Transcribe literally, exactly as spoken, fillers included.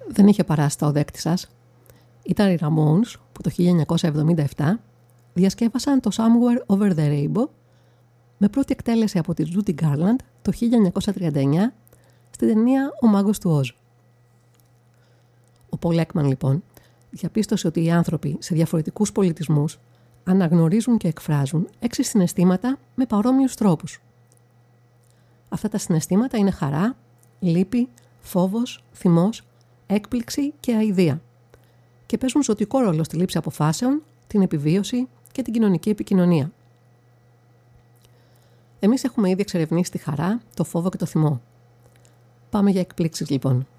δεν είχε παράστα ο δέκτης σας. Ήταν οι Ramones που το χίλια εννιακόσια εβδομήντα επτά διασκεύασαν το Somewhere Over the Rainbow με πρώτη εκτέλεση από τη Judy Garland το χίλια εννιακόσια τριάντα εννιά στην ταινία «Ο Μάγος του Οζ». Ο Πολ Έκμαν λοιπόν διαπίστωσε ότι οι άνθρωποι σε διαφορετικούς πολιτισμούς αναγνωρίζουν και εκφράζουν έξι συναισθήματα με παρόμοιους τρόπους. Αυτά τα συναισθήματα είναι χαρά, λύπη, φόβος, θυμός, έκπληξη και αηδία και παίζουν ζωτικό ρόλο στη λήψη αποφάσεων, την επιβίωση και την κοινωνική επικοινωνία. Εμείς έχουμε ήδη εξερευνήσει τη χαρά, το φόβο και το θυμό. Πάμε για εκπλήξεις λοιπόν.